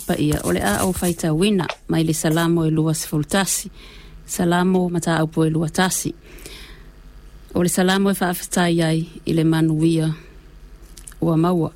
pa ia ole a au faita wina mai le salamo e lua sefultasi salamo mata au po e lua tasi ole salamo e whaafitai ai i le manuia ua maua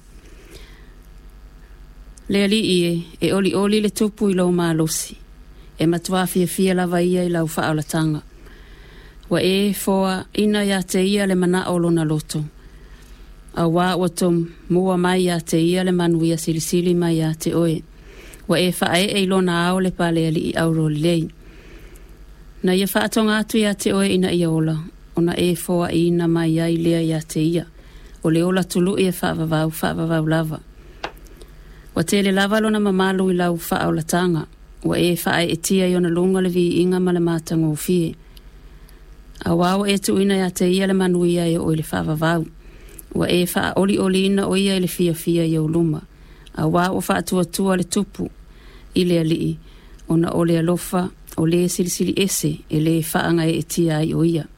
le ali e oli le tupu i lau malosi e matua fia lava ia i lau whaalatanga wa e foa ina ia te ia le mana o lona loto a wā watum mua mai ia te ia le manuia silisili mai ia te oe. Wa e wha e lona ao le pale ali i auro lei. Na ia wha atonga atu ia te oe ina ia ola. Ona e foa ina mai ia i lea ia te ia. O le ola tulu ia wha vavau lava. Wa te le lava lona mamalu i lau wha au latanga. Wa e wha e tia i ona lunga le vi inga ma le mātango fie. A wāo e tu ina ia te ia le manuia i o le wha vavau. Wa e wha oli ina o ia le fia i au luma. A wā o wha tua le tupu i le alii. Ona o le alofa o le silisili ese e le whaanga e tia ai o ia.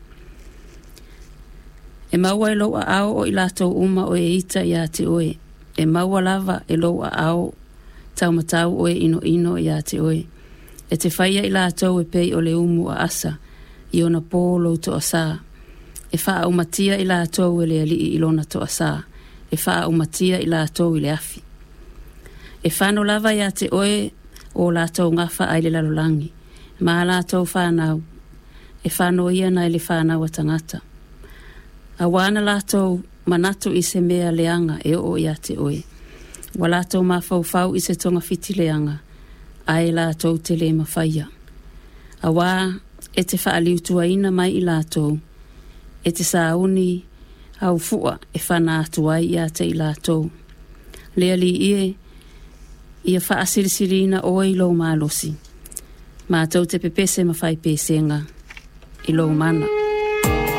E maua e loa ao o i latou uma o e ita ia te oe. E maua lava e loa ao taumatau o e ino ia te oe. E te whaia i latou e pei o le umu a asa i ona pōlo to asa. E wha au matia i la atou e le alii i lona to asa. E wha au matia i la atou i le afi. E whano lava ia te oe o la atou ngafa ai le lalolangi. Ma la atou whanau. E whano ia na i le whanau atangata. A wana la atou manatu i se mea leanga e o ia te oe. Wa la atou mawhau i se tonga fiti leanga. Ai la atou te le mawhaia. A wā e te wha aliutua ina mai i la atou. E te sauni au fua e whana atuai ia te i lātou. Lea li ia wha asirisirina o i lou malosi. Mātou te pepese mawhai pesenga i lou mana.